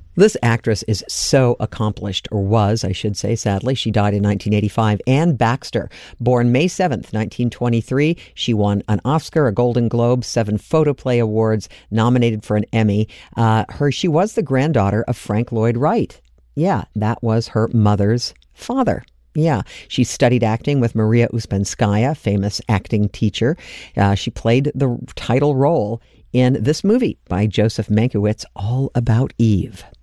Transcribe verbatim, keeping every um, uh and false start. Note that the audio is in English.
This actress is so accomplished, or was, I should say, sadly. She died in nineteen eighty-five. Anne Baxter, born May seventh, nineteen twenty-three. She won an Oscar, a Golden Globe, seven Photoplay Awards, nominated for an Emmy. Uh, her, she was the granddaughter of Frank Lloyd Wright. Yeah, that was her mother's father. Yeah, she studied acting with Maria Uspenskaya, famous acting teacher. Uh, she played the title role in this movie by Joseph Mankiewicz, All About Eve.